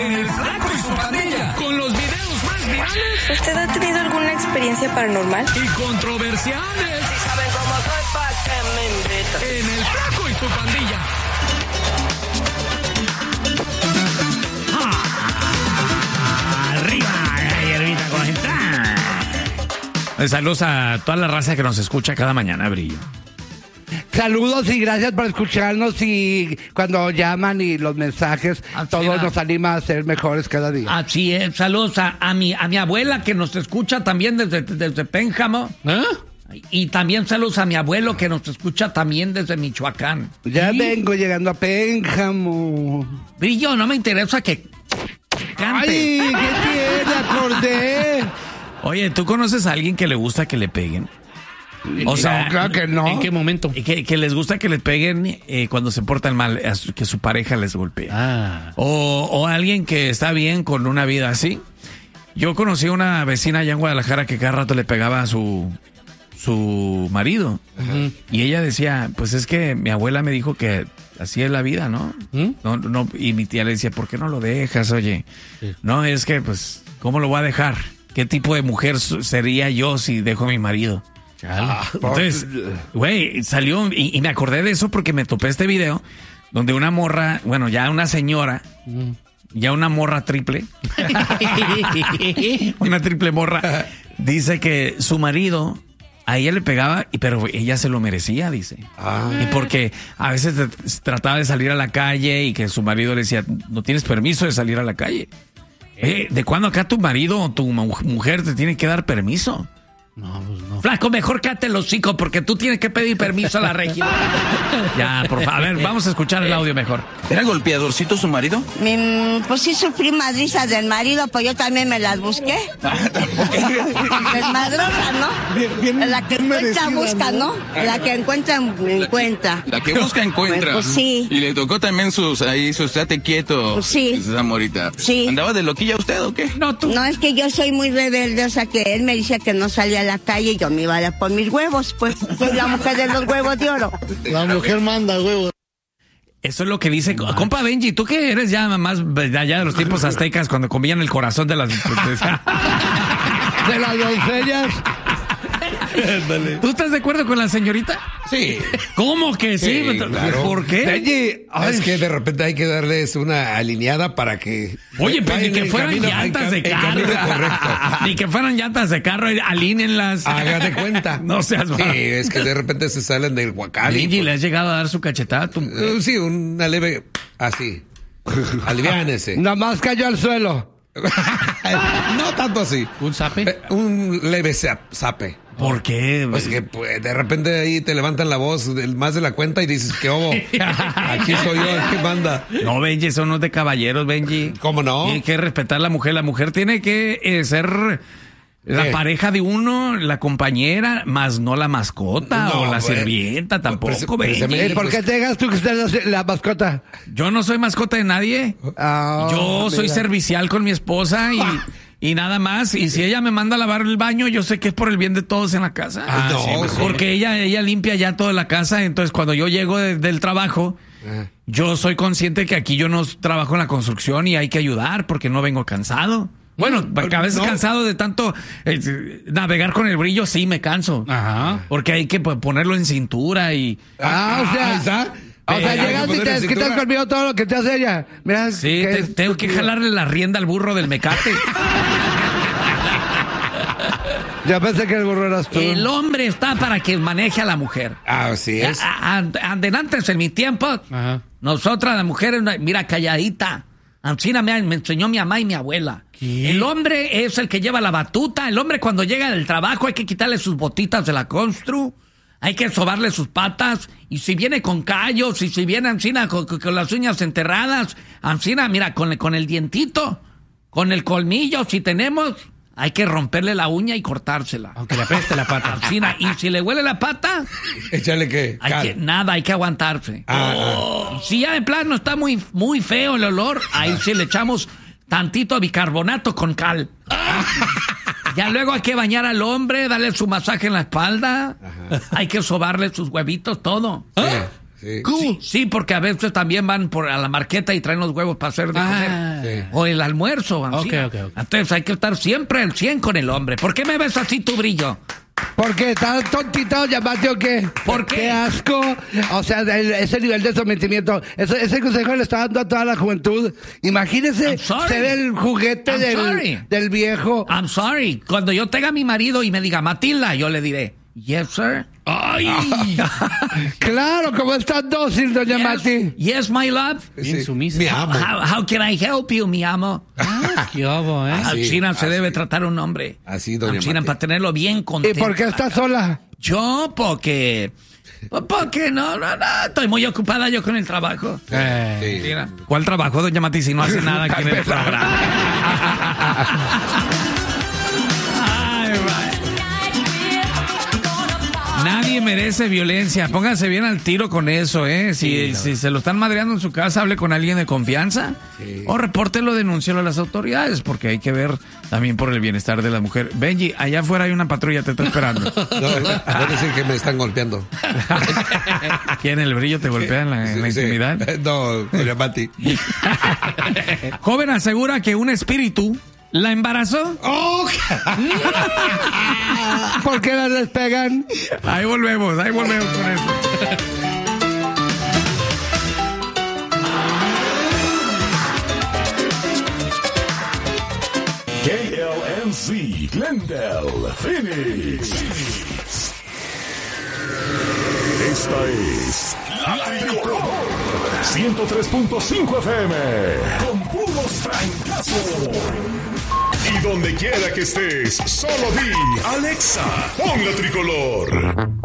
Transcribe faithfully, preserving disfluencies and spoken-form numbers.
en El Flaco y su Pandilla. Con los videos más virales. ¿Usted ha tenido alguna experiencia paranormal? Y controversiales. Si saben cómo soy, ¿pa' qué me invitan? En El Flaco y su Pandilla. Ah, arriba, gallerita conectada. Saludos a toda la raza que nos escucha cada mañana, Brillo. Saludos y gracias por escucharnos y cuando llaman y los mensajes, Así todo es. nos anima a ser mejores cada día. Así es, saludos a, a, mi, a mi abuela que nos escucha también desde, desde Pénjamo. ¿Eh? Y también saludos a mi abuelo que nos escucha también desde Michoacán. Ya ¿Sí? vengo llegando a Pénjamo. Brillo, no me interesa que cante. ¡Ay, qué tiene! Acordé. Oye, ¿tú conoces a alguien que le gusta que le peguen? O sea, no, claro que no. ¿En qué momento? Que, que les gusta que les peguen eh, cuando se portan mal, a su- que su pareja les golpea. Ah. O, o alguien que está bien con una vida así. Yo conocí a una vecina allá en Guadalajara que cada rato le pegaba a su, su marido. Uh-huh. Y ella decía, pues es que mi abuela me dijo que así es la vida, ¿no? ¿Mm? No, no, y mi tía le decía, ¿por qué no lo dejas, oye? Sí. No, es que, pues, ¿cómo lo voy a dejar? ¿Qué tipo de mujer su- sería yo si dejo a mi marido? Chale. Entonces, güey, salió y, y me acordé de eso porque me topé este video donde una morra, bueno, ya una señora, ya una morra triple, una triple morra, dice que su marido a ella le pegaba, y pero ella se lo merecía, dice. Y porque a veces t- trataba de salir a la calle y que su marido le decía, no tienes permiso de salir a la calle. Eh, ¿de cuándo acá tu marido o tu mu- mujer te tiene que dar permiso? No, pues no. Flaco, mejor cállate el hocico porque tú tienes que pedir permiso a la regidora. Ya, por favor, a ver, vamos a escuchar el audio mejor. ¿Era golpeadorcito su marido? Mi, pues sí sufrí madrizas del marido, pues yo también me las busqué. Desmadrosa, ¿no? La que encuentra busca, ¿no? La que encuentra encuentra. La que busca encuentra. Pues sí. Y le tocó también sus ahí, sus estate quieto. Pues sí. Esa morita. Sí. ¿Andaba de loquilla usted o qué? No, tú. No, es que yo soy muy rebelde, o sea que él me decía que no salía a la calle y yo me iba a dar por mis huevos, pues soy la mujer de los huevos de oro. La mujer manda, huevo. Eso es lo que dice. Compa Benji, tú que eres ya más de allá de los tiempos aztecas cuando comían el corazón de las. De las doncellas. ¿Tú estás de acuerdo con la señorita? Sí. ¿Cómo que sí? Sí, claro. ¿Por qué? Benji, ay, Es que de repente hay que darles una alineada para que... Oye, pero ni vayan que en fueran camino- llantas en de cam- en carro. camino correcto. Ni que fueran llantas de carro, alínenlas. Hágate cuenta. No seas Sí, mal. es que de repente se salen del huacal. y, Benji, ¿le has llegado a dar su cachetada a tu mujer? pues, sí, una leve... Así. Aliviánese. Nada más cayó al suelo. No tanto así. ¿Un zape? Eh, Un leve zap- zape. ¿Por qué? Pues que pues, de repente ahí te levantan la voz del- más de la cuenta y dices, ¿qué obo? Aquí soy yo, ¿qué manda? No, Benji, eso no es de caballeros, Benji. ¿Cómo no? Tiene que respetar a la mujer. La mujer tiene que eh, ser la ¿Qué? pareja de uno, la compañera, más no la mascota No, o la pues, sirvienta tampoco, preci- Benji. precisamente- ¿Y por qué te digas tú que estás la, la mascota? Yo no soy mascota de nadie. Ah, Yo soy mira. servicial con mi esposa y, y nada más. Y si ella me manda a lavar el baño, yo sé que es por el bien de todos en la casa. Ah, no, sí, mejor. Porque ella, ella limpia ya toda la casa. Entonces, cuando yo llego de- del trabajo, yo soy consciente que aquí yo no trabajo en la construcción y hay que ayudar porque no vengo cansado. Bueno, porque a veces no. cansado de tanto eh, navegar con el brillo, sí me canso. Ajá. Porque hay que pues, ponerlo en cintura y... Ah, o sea, ahí está. O sea, Eh, hay que llegas y poner te en desquitas cintura. conmigo todo lo que te hace ella. Mira, Sí, que te- es tengo que estúpido. jalarle la rienda al burro del mecate. Ya pensé que el burro eras tú. El hombre está para que maneje a la mujer. Así es. A- a- Adelante, en mi tiempo, Ajá. nosotras las mujeres, mira, calladita. Ancina me, me enseñó mi mamá y mi abuela. ¿Qué? El hombre es el que lleva la batuta. El hombre cuando llega del trabajo hay que quitarle sus botitas de la constru. Hay que sobarle sus patas. Y si viene con callos, y si viene Ancina con, con- con las uñas enterradas, Ancina, mira, con, el- con el dientito, con el colmillo, si tenemos, hay que romperle la uña y cortársela. Aunque le apeste la pata. Ancina, y si le huele la pata, Échale que... hay cal. que, nada, hay que aguantarse. Ah, Y si ya de plano está muy, muy feo el olor, ahí sí le echamos tantito bicarbonato con cal. Ya luego hay que bañar al hombre, darle su masaje en la espalda. Hay que sobarle sus huevitos, todo. Sí. Sí, sí, porque a veces también van por a la marqueta y traen los huevos para hacer de Ah. comer. O el almuerzo. así. Ok, ok, ok. Entonces hay que estar siempre al cien con el hombre. ¿Por qué me ves así tu brillo? Porque estás tontito, llamaste o qué. ¿Por qué? Qué asco. O sea, el- ese nivel de sometimiento. Ese, ese consejo le está dando a toda la juventud. Imagínese I'm sorry. ser el juguete I'm sorry. del, del viejo. I'm sorry. Cuando yo tenga a mi marido y me diga Matilda, yo le diré, yes, sir. ¡Ay! Claro, como es tan dócil, doña yes, Mati. yes, my love. Bien Sí. sumisa. Mi amo. How, how can I help you, mi amo? Ah, qué obo, ¿eh? Al Así, China se así. debe tratar un hombre. Así, doña Al China Mati. para tenerlo bien ¿Y contento. por qué está sola? Yo, porque... Porque no, no, no, estoy muy ocupada yo con el trabajo. Eh, Sí. Mira, ¿cuál trabajo, doña Mati, si no hace nada aquí en el programa? Ay, va. Nadie merece violencia. Pónganse bien al tiro con eso, ¿eh? Si, si se lo están madreando en su casa, hable con alguien de confianza. O repórtelo, denúncielo a las autoridades, porque hay que ver también por el bienestar de la mujer. Benji, allá afuera hay una patrulla, te está esperando. No, voy a decir que me están golpeando. ¿Quién el brillo te golpea en la, en la Sí, sí. intimidad? No, doña Mati. Joven asegura que un espíritu la embarazó. ¡Oh! ¿Por qué la despegan? Ahí volvemos, ahí volvemos con eso. K L M C, Glendale, Phoenix. Esta es La Tricolor ciento tres punto cinco F M con puros francazos. Y donde quiera que estés, solo di Alexa, pon La Tricolor.